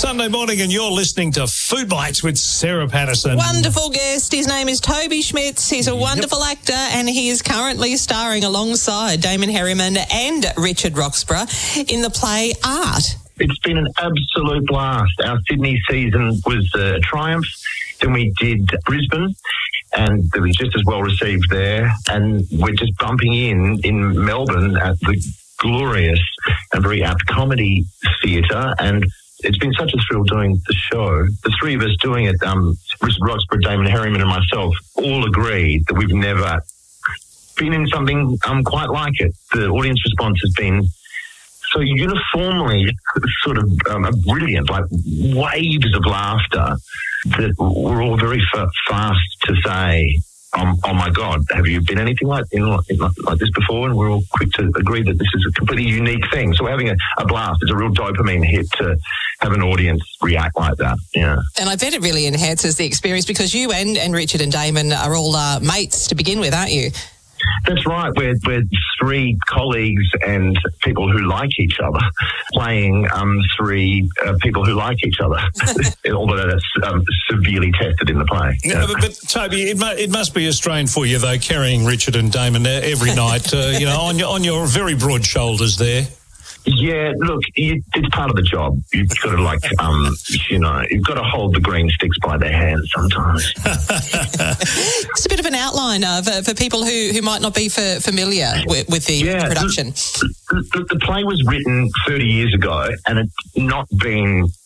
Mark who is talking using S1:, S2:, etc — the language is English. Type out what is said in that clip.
S1: Sunday morning, and you're listening to Food Bites with Sarah Patterson.
S2: Wonderful guest. His name is Toby Schmitz. He's a wonderful actor, and he is currently starring alongside Damon Herriman and Richard Roxburgh in the play Art.
S3: It's been an absolute blast. Our Sydney season was a triumph. Then we did Brisbane, and it was just as well received there. And we're just bumping in Melbourne at the glorious and very apt comedy theatre. And it's been such a thrill doing the show. The three of us doing it, Richard Roxburgh, Damon Herriman and myself, all agreed that we've never been in something quite like it. The audience response has been so uniformly sort of brilliant, like waves of laughter, that we're all very fast to say, oh my God, have you been anything like this before? And we're all quick to agree that this is a completely unique thing. So we're having a blast. It's a real dopamine hit to have an audience react like that. Yeah.
S2: And I bet it really enhances the experience, because you and Richard and Damon are all mates to begin with, aren't you?
S3: That's right. We're three colleagues and people who like each other, playing three people who like each other, although that's severely tested in the play.
S1: Yeah. But Toby, it must be a strain for you, though, carrying Richard and Damon every night, on your very broad shoulders there.
S3: Yeah, look, it's part of the job. You've got to, you've got to hold the green sticks by their hands sometimes.
S2: Just a bit of an outline for people who might not be familiar with the production.
S3: The play was written 30 years ago, and it's not been